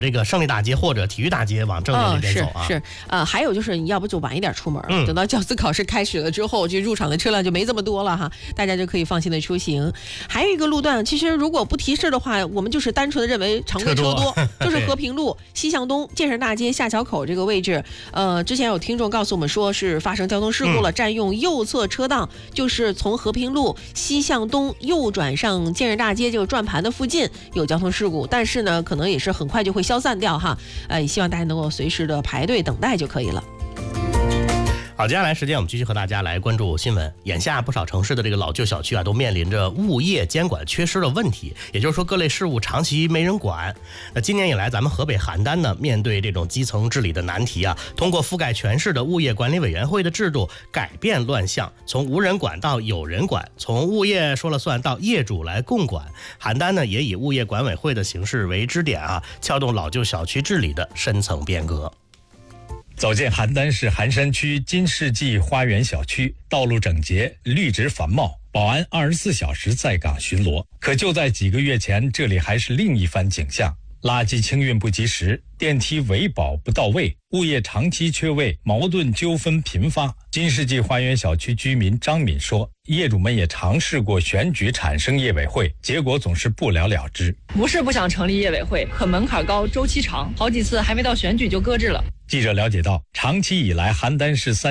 这个胜利大街或者体育大街往正面那边走啊。 是还有就是你要不就晚一点出门，等到教资考试开始了之后，就入场的车辆就没这么多了哈，大家就可以放心的出行。还有一个路段，其实如果不提示的话，我们就是单纯的认为常规车多，就是和平路西向东建设大街下桥口这个位置。之前有听众告诉我们说是发生交通事故了，占用右侧车道，就是从和平路西向东右转上建设大街这个转盘的附近有交通事故，但是呢，可能也是很快就会消散掉哈。也希望大家能够随时的排队等待就可以了。 好，接下来时间我们继续和大家来关注新闻。眼下不少城市的这个老旧小区啊，都面临着物业监管缺失的问题，也就是说各类事务长期没人管。那今年以来，咱们河北邯郸呢，面对这种基层治理的难题啊，通过覆盖全市的物业管理委员会的制度，改变乱象，从无人管到有人管，从物业说了算到业主来共管。邯郸呢，也以物业管委会的形式为支点啊，撬动老旧小区治理的深层变革。 走进邯郸市邯山区金世纪花园小区，道路整洁，绿植繁茂，保安24小时在岗巡逻。可就在几个月前，这里还是另一番景象：垃圾清运不及时，电梯维保不到位，物业长期缺位，矛盾纠纷频发。金世纪花园小区居民张敏说，业主们也尝试过选举产生业委会，结果总是不了了之。 不是不想成立业委会，可门槛高，周期长，好几次还没到选举就搁置了。 记者了解到，长期以来，邯郸市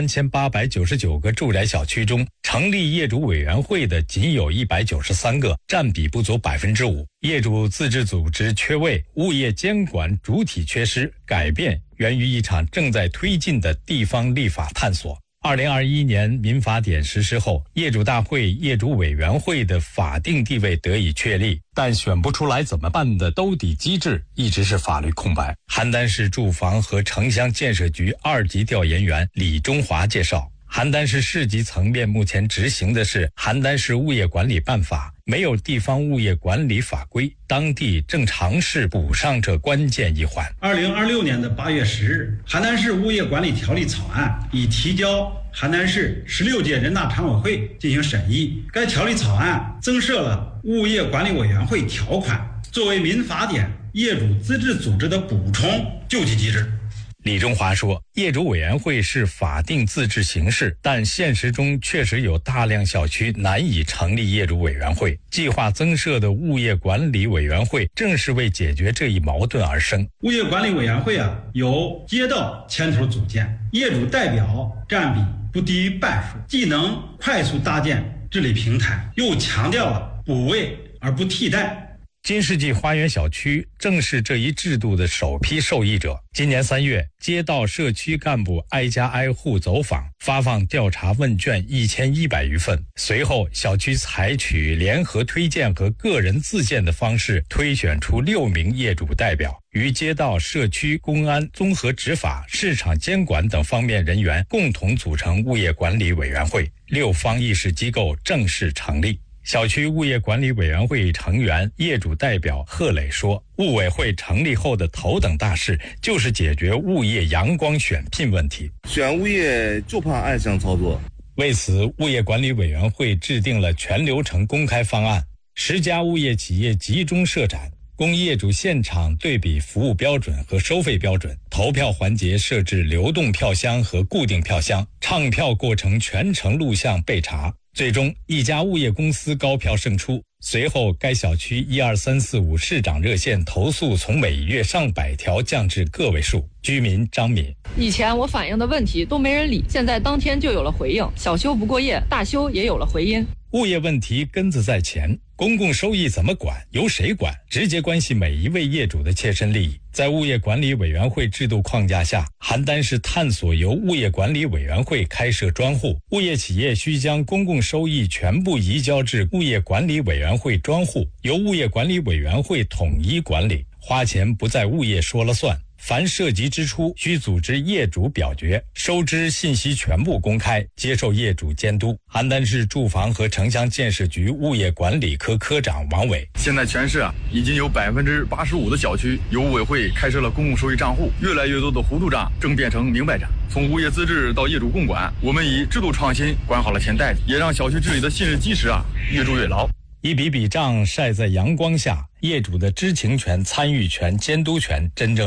3899个住宅小区中，成立业主委员会的仅有193个，占比不足5%。业主自治组织缺位，物业监管主体缺失，改变源于一场正在推进的地方立法探索。2021年民法典实施后，业主大会、业主委员会的法定地位得以确立，但选不出来怎么办的兜底机制一直是法律空白。邯郸市住房和城乡建设局2级调研员李中华介绍，邯郸市市级层面目前执行的是邯郸市物业管理办法，没有地方物业管理法规，当地正尝试补上这关键一环。 2026年8月10日，邯郸市物业管理条例草案已提交邯郸市16届人大常委会进行审议。该条例草案增设了物业管理委员会条款，作为民法典业主自治组织的补充救济机制。 李中华说，业主委员会是法定自治形式，但现实中确实有大量小区难以成立业主委员会。计划增设的物业管理委员会正是为解决这一矛盾而生。 物业管理委员会由街道牵头组建，业主代表占比不低于半数，既能快速搭建治理平台，又强调了补位而不替代。 金世纪花园小区正是这一制度的首批受益者。今年3月，街道社区干部挨家挨户走访，发放调查问卷1100余份。随后，小区采取联合推荐和个人自荐的方式，推选出6名业主代表，与街道、社区、公安、综合执法、市场监管等方面人员共同组成物业管理委员会，6方议事机构正式成立。小区物业管理委员会成员、业主代表贺磊说，物委会成立后的头等大事就是解决物业阳光选聘问题。 选物业就怕暗箱操作。 为此，物业管理委员会制定了全流程公开方案，10家物业企业集中设展，供业主现场对比服务标准和收费标准。投票环节设置流动票箱和固定票箱，唱票过程全程录像备查。最终，一家物业公司高票胜出。随后，该小区12345市长热线投诉从每月上百条降至个位数。居民张敏： 以前我反映的问题都没人理，现在当天就有了回应，小修不过夜，大修也有了回音。 物业问题根子在前，公共收益怎么管，由谁管，直接关系每一位业主的切身利益。在物业管理委员会制度框架下，邯郸市探索由物业管理委员会开设专户，物业企业需将公共收益全部移交至物业管理委员会专户，由物业管理委员会统一管理，花钱不在物业说了算。凡涉及支出需组织业主表决，收支信息全部公开，接受业主监督。邯郸市住房和城乡建设局物业管理科科长王伟： 现在全市已经有85%的小区由物委会开设了公共收益账户，越来越多的糊涂账正变成明白账。从物业自治到业主共管，我们以制度创新管好了钱袋子，也让小区治理的信任基石越筑越牢。 一笔笔账晒在阳光下，业主的知情权、参与权、监督权真正